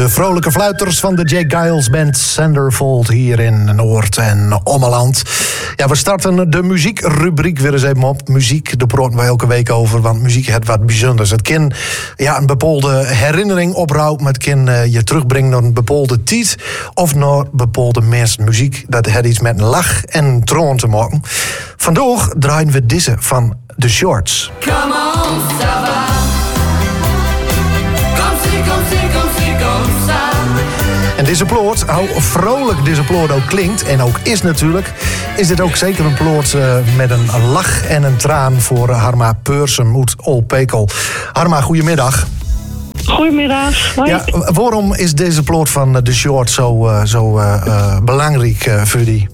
De vrolijke fluiters van de Jake Giles Band Sandervold hier in Noord- en Ommeland. Ja, we starten de muziekrubriek weer eens even op. Muziek, daar praten wij elke week over, want muziek heeft wat bijzonders. Het kan een bepaalde herinnering oproepen, maar het kan je terugbrengen naar een bepaalde tijd of naar bepaalde mensen. Muziek, dat heeft iets met een lach en troon te maken. Vandaag draaien we deze van The Shorts. Come on, Sava. En deze ploot, hoe vrolijk deze ploot ook klinkt en ook is natuurlijk, is dit ook zeker een ploot met een lach en een traan voor Harma Peursum uit Olpekel. Harma, goedemiddag. Goedemiddag. Hoi. Ja, waarom is deze ploot van The Short zo belangrijk voor die?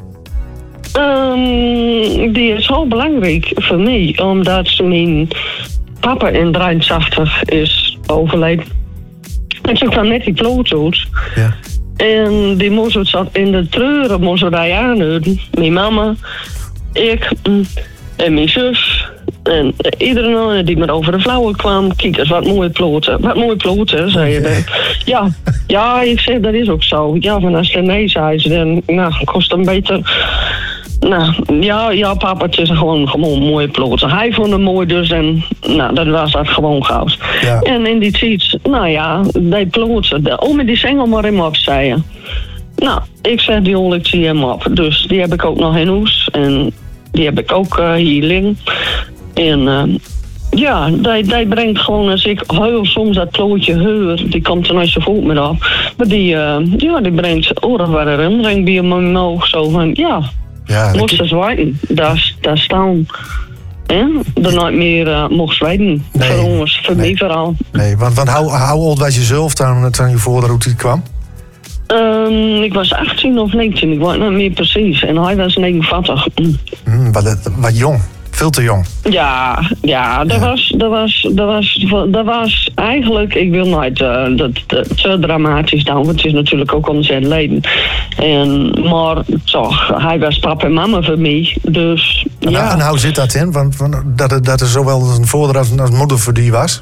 Die is heel belangrijk voor mij, omdat mijn papa in 83 is overleden. En toen kwam net die ploot uit. Ja. En die moest het in de treuren, moest het aanhouden. Mijn mama, ik en mijn zus. En iedereen die maar over de flauwen kwam. Kijk eens, wat mooie ploten. Wat mooie ploten, zei je. Ja, ik zeg, dat is ook zo. Ja, van als ze nee zei ze, dan kost het beter. Ja, papa, het is gewoon mooie ploten. Hij vond het mooi dus en dat was dat gewoon goud. Ja. En in die tijd, die ploten, om die single maar hem op zeiden. Ik zeg die hol ik zie hem op. Dus die heb ik ook nog in huis. En die heb ik ook hier liggen. En die brengt gewoon, als ik heel soms dat plootje hoor, die komt er nooit zo voet meer op. Maar die brengt oorwarm, brengt bij mijn oog zo van, moest ze zwijgen. Daar staan. Er nooit meer mocht zwijgen. Nee, voor ons, voor mij vooral. Nee, want hoe oud was je zelf toen je vader uit kwam? Ik was 18 of 19, ik weet niet meer precies. En hij was 49. Wat jong. Veel te jong. Ja, dat was eigenlijk, ik wil nooit te dramatisch dan, want het is natuurlijk ook om zijn leden. Maar toch, hij was papa en mama voor mij, dus ja. En hoe zit dat in? Want dat er zowel een vader als moeder voor die was?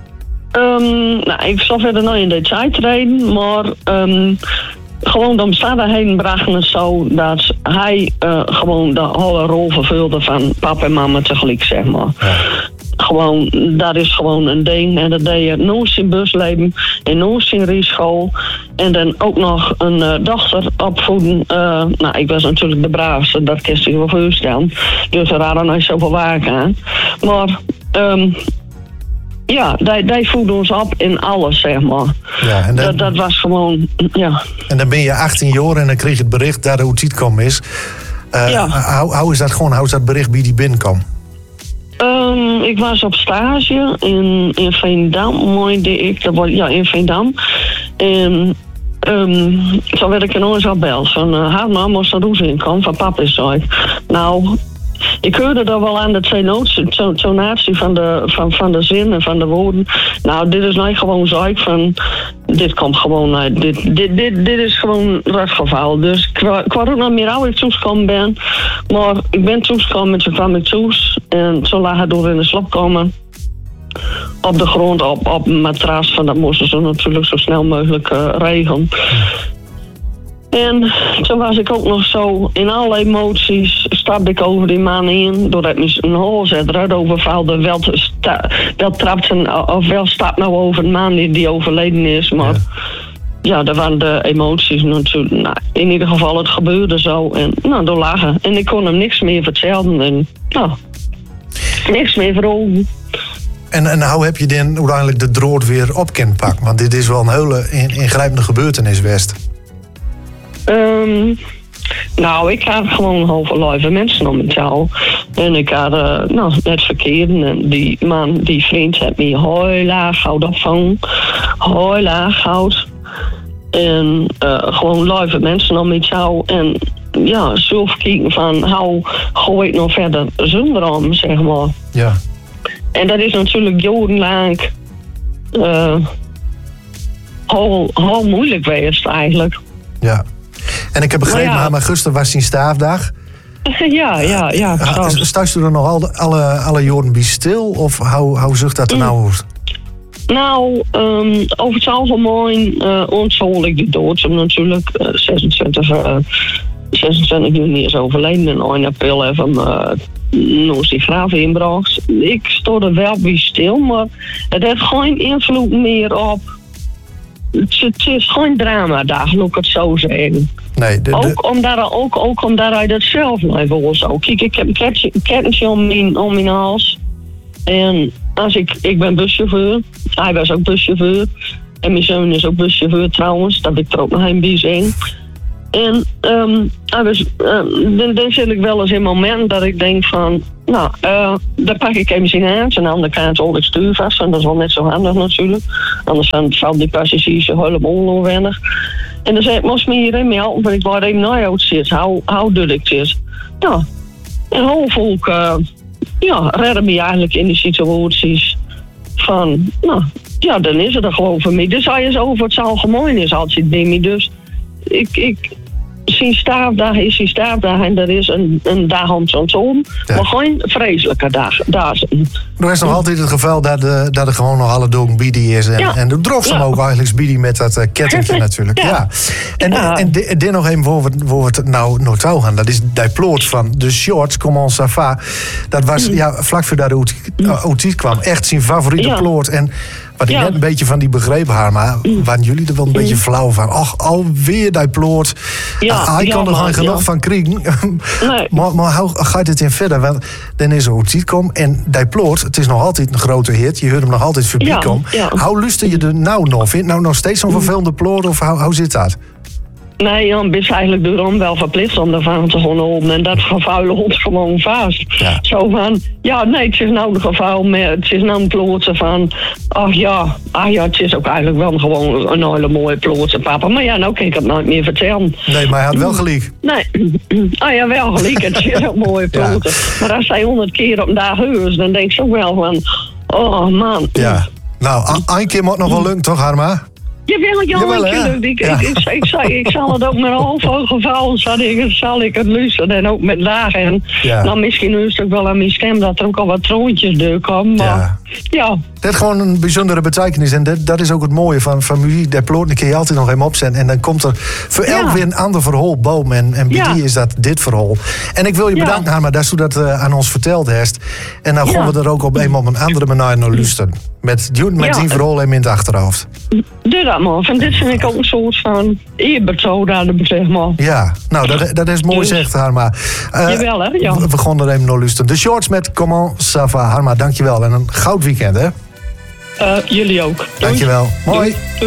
Ik zal verder nog in detail treden, maar gewoon de omstandigheden brachten het zo dat hij gewoon de hele rol vervulde van papa en mama tegelijk, zeg maar. Ja. Gewoon, dat is gewoon een ding. En dat deed je nooit in busleven en nooit in rieschool. En dan ook nog een dochter opvoeden. Ik was natuurlijk de braafste, dat kan je wel voorstellen. Dus er waren nooit zoveel waken aan. Maar die voeden ons op in alles, zeg maar. Ja, en dan, dat was gewoon, ja. En dan ben je 18 jaar en dan kreeg je het bericht dat er hoe het kwam is. Hoe is dat gewoon? Hoe is dat bericht bij die binnenkwam? Ik was op stage in Veendam, in Veendam. En toen werd ik ineens gebeld van haar mama moest er roes in komen van papa is zo. Ik hoorde er wel aan de tonatie van de zin en van de woorden. Dit is nou gewoon zo van, dit komt gewoon uit. Dit is gewoon rechtgeval. Dus ik wou ook nog meer oud ik toegekomen ben. Maar ik ben toegekomen en toen kwam ik toe. En zo lag het door in de slop komen. Op de grond, op een matras. Van dat moesten ze natuurlijk zo snel mogelijk regelen. En toen was ik ook nog zo in alle emoties, stapte ik over die man in, doordat ik een holzet eruit overvalde, wel trapte of wel stap nou over een man die overleden is, maar dat waren de emoties natuurlijk. In ieder geval, het gebeurde zo en door lachen. En ik kon hem niks meer vertellen en niks meer veroveren. En hoe heb je dan uiteindelijk de drood weer op kunnen pakken? Want dit is wel een hele ingrijpende gebeurtenis geweest. Ik had gewoon heel veel lieve mensen om me te houden. En ik had net verkeerd. En die man, die vriend, heeft me heel laag goud opvangen. Heel laag goud. En gewoon lieve mensen om me te houden. En zelf kijken van hoe gooi ik nog verder zonder om, zeg maar. Ja. En dat is natuurlijk jarenlang heel moeilijk geweest eigenlijk. Ja. En ik heb begrepen, maar gisteren was zijn staafdag. Ja. Stuist u er nog alle jaren bij stil? Of hoe zucht dat er nou uit? Nou, over het algemeen ontzol ik de dood. Natuurlijk 26 juni is overleden en 1 april even nog is die graaf inbracht. Ik stond er wel bij stil, maar het heeft geen invloed meer op. Het is geen drama, daar wil ik het zo zeggen. Nee, ook omdat hij dat zelf niet wil zo. Kijk, ik heb een kettentje om mijn hals. En als ik ben buschauffeur, hij was ook buschauffeur. En mijn zoon is ook buschauffeur trouwens, dat ik er ook nog een bij zijn. En dan zit ik wel eens in momenten dat ik denk van, nou, daar pak ik even zijn aan. Aan de andere kant hou ik stuur vast, en dat is wel net zo handig natuurlijk. Anders valt die passagiers helemaal onwennig. En dan zei ik, moest me hierin mee helpen, want ik wou even naar jou zit. Hoe doe ik dit? Nou, en hoe volk redden me eigenlijk in die situaties van, nou, ja, dan is het er gewoon voor mij. Dus hij is over het algemeen is altijd bij me. Dus ik zijn staafdag is zijn staafdag en er is een dag om zo'n zon. Ja. Maar geen vreselijke dag. Er is nog altijd het geval dat er gewoon nog alle dogen bieden is. En de droft hem ook eigenlijk bieden met dat kettingje natuurlijk. Ja. En dit nog even voor we het nou naartoe gaan. Dat is die ploot van de shorts, Comment ça va. Dat was vlak voordat Outiet kwam echt zijn favoriete ploot. En wat ik net een beetje van die begreep haar, maar waren jullie er wel een beetje flauw van? Ach, alweer die ploot. Hij kan er gewoon genoeg van kriegen. Nee. maar hoe gaat het in verder? Want dan is er Outiet kom en die ploot, het is nog altijd een grote hit. Je hoort hem nog altijd voorbij komen. Hoe luister je er nou nog? Vindt nou nog steeds zo'n vervelende ploot of hoe zit dat? Nee, Jan is eigenlijk door hem wel verplicht om daarvan te gaan openen. En dat gevuilen hond gewoon vast. Ja. Zo van, het is nou de gevuil, maar het is nou een plootse van, het is ook eigenlijk wel gewoon een hele mooie plootse, papa. Maar nou kan ik het nooit meer vertellen. Nee, maar hij had wel gelijk. Nee, wel gelijk, het is een mooie plootse. Ja. Maar als hij 100 keer op een dag huurt, dan denk ik ook wel van, oh man. Ja, nou, een keer moet nog wel lukken, toch, Harma? Jawel, ik zal het ook met een half geval, zal ik het luisteren en ook met lagen. En dan misschien is het ook wel aan mijn stem dat er ook al wat troontjes doorkomen. Maar ja. Dat heeft gewoon een bijzondere betekenis en dat is ook het mooie van muziek. Dat ploot kun je altijd nog even opzetten en dan komt er voor elk weer een ander verhaal boom. En bij die is dat dit verhaal. En ik wil je bedanken, Harma, dat je dat aan ons verteld hebt. En dan gaan we er ook op een andere manier naar luisteren. Met die verhaal in het achterhoofd. Doe dat maar, want dit vind ik ook een soort van eerbetoon aan de zeg maar. Ja, nou dat is mooi gezegd, Harma. Jawel, hè? Ja. We gaan er even naar luisteren. De shorts met Comment ça va. Harma, dankjewel en een goud weekend, hè? Jullie ook. Dankjewel. Mooi. Doei.